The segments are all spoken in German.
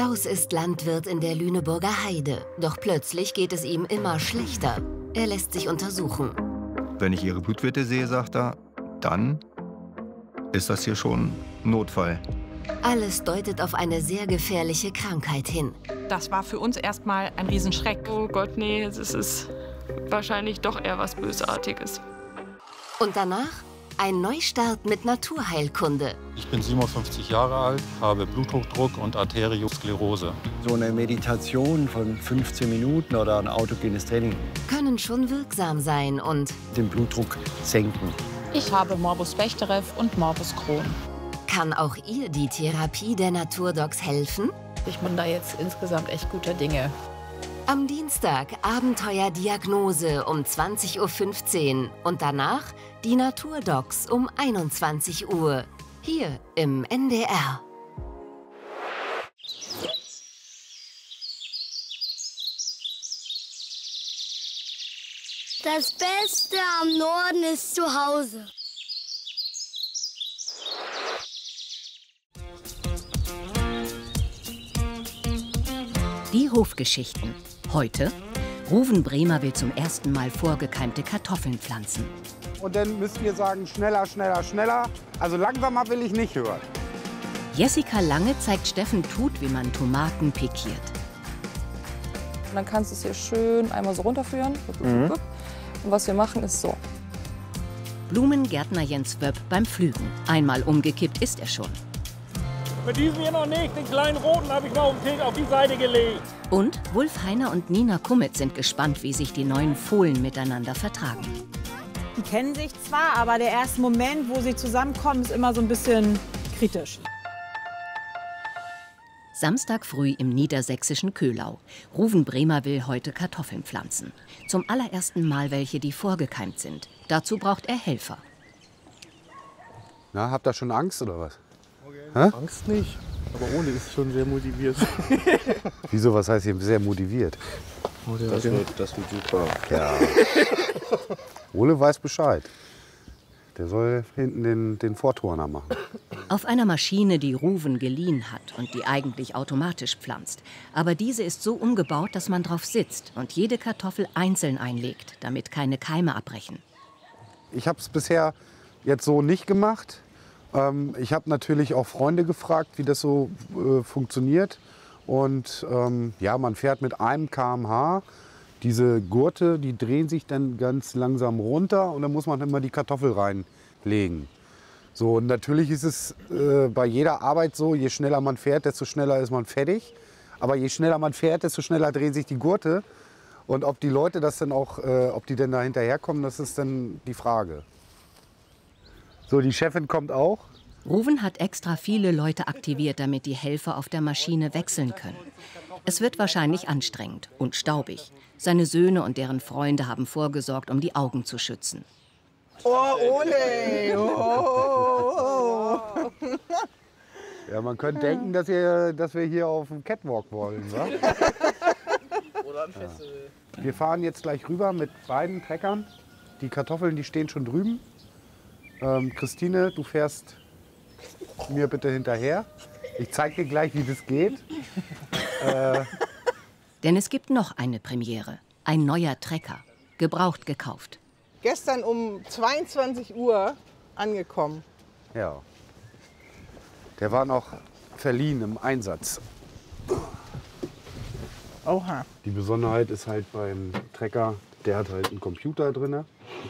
Klaus ist Landwirt in der Lüneburger Heide. Doch plötzlich geht es ihm immer schlechter. Er lässt sich untersuchen. Wenn ich Ihre Blutwerte sehe, sagt er, dann ist das hier schon Notfall. Alles deutet auf eine sehr gefährliche Krankheit hin. Das war für uns erstmal ein Riesenschreck. Oh Gott, nee, es ist wahrscheinlich doch eher was Bösartiges. Und danach ein Neustart mit Naturheilkunde. Ich bin 57 Jahre alt, habe Bluthochdruck und Arteriosklerose. So eine Meditation von 15 Minuten oder ein autogenes Training Können schon wirksam sein und den Blutdruck senken. Ich habe Morbus Bechterew und Morbus Crohn. kann auch ihr die Therapie der Naturdocs helfen? Ich bin da jetzt insgesamt echt guter Dinge. Am Dienstag Abenteuerdiagnose um 20:15 Uhr und danach die Naturdocs um 21 Uhr. Hier im NDR. Das Beste am Norden ist zu Hause. Die Hofgeschichten. Heute: Ruven Bremer will zum ersten Mal vorgekeimte Kartoffeln pflanzen. Und dann müsst ihr sagen, schneller, schneller, schneller. Also langsamer will ich nicht hören. Jessica Lange zeigt Steffen Tut, wie man Tomaten pikiert. Und dann kannst du es hier schön einmal so runterführen. Und was wir machen ist so. Blumengärtner Jens Wöpp beim Pflügen. Einmal umgekippt ist er schon. Mit diesem hier noch nicht. Den kleinen roten habe ich noch auf die Seite gelegt. Und Wulf Heiner und Nina Kummet sind gespannt, wie sich die neuen Fohlen miteinander vertragen. Die kennen sich zwar, aber der erste Moment, wo sie zusammenkommen, ist immer so ein bisschen kritisch. Samstag früh im niedersächsischen Köhlau. Ruven Bremer will heute Kartoffeln pflanzen. Zum allerersten Mal welche, die vorgekeimt sind. Dazu braucht er Helfer. Na, habt ihr schon Angst oder was? Okay. Angst nicht, aber Ole ist schon sehr motiviert. Wieso, was heißt hier sehr motiviert? Oh, das wird super. Ja. Ole weiß Bescheid. Der soll hinten den Vorturner machen. Auf einer Maschine, die Ruven geliehen hat und die eigentlich automatisch pflanzt. Aber diese ist so umgebaut, dass man drauf sitzt und jede Kartoffel einzeln einlegt, damit keine Keime abbrechen. Ich habe es bisher jetzt so nicht gemacht. Ich habe natürlich auch Freunde gefragt, wie das so funktioniert. Und ja, man fährt mit 1 km/h. Diese Gurte, die drehen sich dann ganz langsam runter und dann muss man immer die Kartoffel reinlegen. So, und natürlich ist es bei jeder Arbeit so, je schneller man fährt, desto schneller ist man fertig. Aber je schneller man fährt, desto schneller drehen sich die Gurte. Und ob die Leute das dann auch, ob die denn da hinterherkommen, das ist dann die Frage. So, die Chefin kommt auch. Ruven hat extra viele Leute aktiviert, damit die Helfer auf der Maschine wechseln können. Es wird wahrscheinlich anstrengend und staubig. Seine Söhne und deren Freunde haben vorgesorgt, um die Augen zu schützen. Oh, Ole! Oh. Ja, man könnte denken, dass wir hier auf dem Catwalk wollen. Wa? Oder am Festival. Ja. Wir fahren jetzt gleich rüber mit beiden Treckern. Die Kartoffeln, die stehen schon drüben. Christine, du fährst mir bitte hinterher. Ich zeige dir gleich, wie das geht. Denn es gibt noch eine Premiere. Ein neuer Trecker. Gebraucht gekauft. Gestern um 22 Uhr angekommen. Ja. Der war noch verliehen im Einsatz. Oha. Die Besonderheit ist halt beim Trecker, der hat halt einen Computer drin.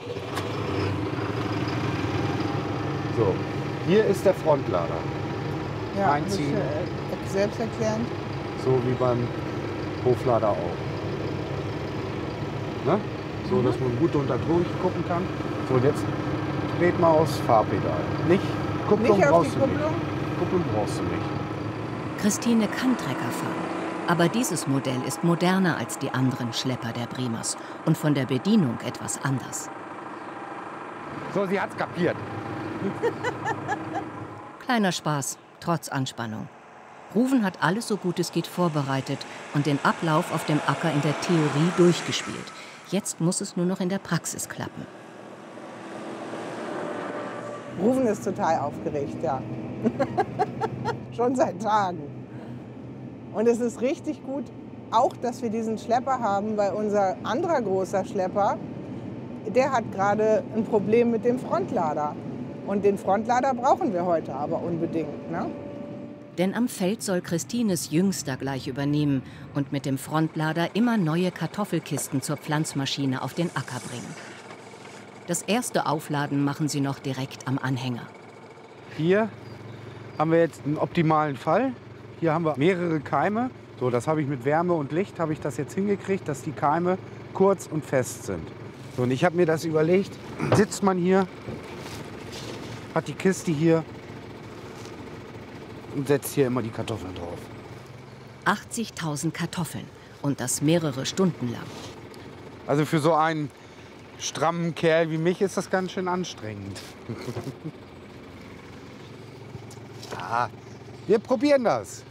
So, hier ist der Frontlader. Ja, Einziehen. Selbsterklärend. So wie beim Hoflader auch. Ne? So, dass man gut unter Druck gucken kann. So, und jetzt dreht mal aufs Fahrpedal. Nicht Kupplung nicht brauchst auf die du nicht. Kupplung? Kupplung brauchst du nicht. Christine kann Trecker fahren. Aber dieses Modell ist moderner als die anderen Schlepper der Bremers und von der Bedienung etwas anders. So, sie hat's kapiert. Kleiner Spaß, trotz Anspannung. Ruven hat alles so gut es geht vorbereitet und den Ablauf auf dem Acker in der Theorie durchgespielt. Jetzt muss es nur noch in der Praxis klappen. Ruven ist total aufgeregt, ja. Schon seit Tagen. Und es ist richtig gut, auch, dass wir diesen Schlepper haben, weil unser anderer großer Schlepper, der hat gerade ein Problem mit dem Frontlader. Und den Frontlader brauchen wir heute aber unbedingt, ne? Denn am Feld soll Christines Jüngster gleich übernehmen und mit dem Frontlader immer neue Kartoffelkisten zur Pflanzmaschine auf den Acker bringen. Das erste Aufladen machen sie noch direkt am Anhänger. Hier haben wir jetzt einen optimalen Fall. Hier haben wir mehrere Keime. So, das habe ich mit Wärme und Licht habe ich das jetzt hingekriegt, dass die Keime kurz und fest sind. So, und ich habe mir das überlegt, sitzt man hier, hat die Kiste hier und setzt hier immer die Kartoffeln drauf. 80.000 Kartoffeln und das mehrere Stunden lang. Also für so einen strammen Kerl wie mich ist das ganz schön anstrengend. Ja, wir probieren das.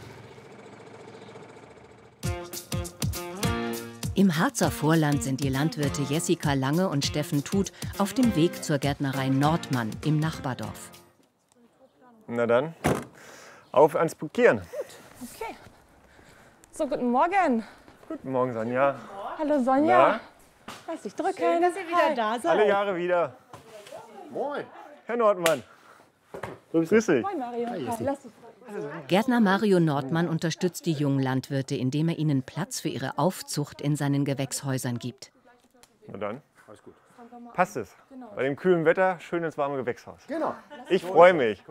Im Harzer Vorland sind die Landwirte Jessica Lange und Steffen Tuth auf dem Weg zur Gärtnerei Nordmann im Nachbardorf. Na dann, auf ans Bukieren. Okay. So, guten Morgen. Guten Morgen, Sonja. Hallo Sonja. Lass dich drücken. Schön, dass ihr wieder da seid. Alle Jahre wieder. Moin. Herr Nordmann. Grüß dich. Moin Mario. Hi, lass dich Gärtner Mario Nordmann unterstützt die jungen Landwirte, indem er ihnen Platz für ihre Aufzucht in seinen Gewächshäusern gibt. Na dann, alles gut. Passt es. Bei dem kühlen Wetter schön ins warme Gewächshaus. Genau. Ich freue mich.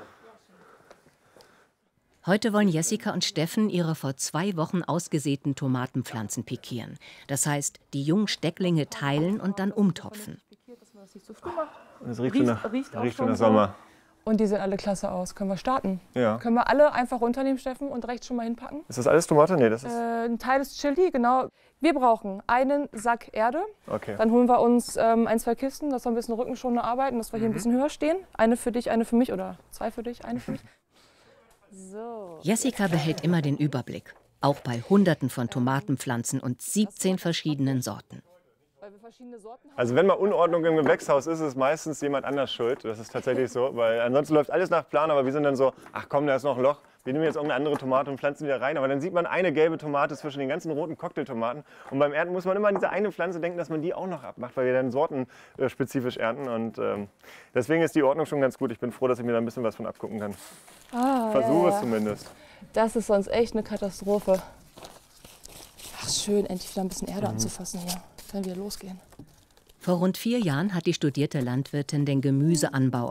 Heute wollen Jessica und Steffen ihre vor 2 Wochen ausgesäten Tomatenpflanzen pikieren. Das heißt, die jungen Stecklinge teilen und dann umtopfen. Und es riecht schon nach Sommer. Und die sehen alle klasse aus. Können wir starten? Ja. Können wir alle einfach runternehmen, Steffen, und rechts schon mal hinpacken? Ist das alles Tomate? Nee, das ist... Ein Teil ist Chili, genau. Wir brauchen einen Sack Erde. Okay. Dann holen wir uns 1, 2 Kisten, dass wir ein bisschen rückenschonender arbeiten, dass wir hier ein bisschen höher stehen. Eine für dich, eine für mich oder 2 für dich, eine für mich. So. Jessica behält immer den Überblick, auch bei Hunderten von Tomatenpflanzen und 17 verschiedenen Sorten. Also wenn mal Unordnung im Gewächshaus ist, ist meistens jemand anders schuld. Das ist tatsächlich so, weil ansonsten läuft alles nach Plan, aber wir sind dann so, ach komm, da ist noch ein Loch. Wir nehmen jetzt irgendeine andere Tomate und pflanzen wieder rein. Aber dann sieht man eine gelbe Tomate zwischen den ganzen roten Cocktailtomaten. Und beim Ernten muss man immer an diese eine Pflanze denken, dass man die auch noch abmacht, weil wir dann sortenspezifisch ernten. Und deswegen ist die Ordnung schon ganz gut. Ich bin froh, dass ich mir da ein bisschen was von abgucken kann. Versuche es zumindest. Das ist sonst echt eine Katastrophe. Ach schön, endlich wieder ein bisschen Erde anzufassen hier. Kann wieder losgehen. Vor rund 4 Jahren hat die studierte Landwirtin den Gemüseanbau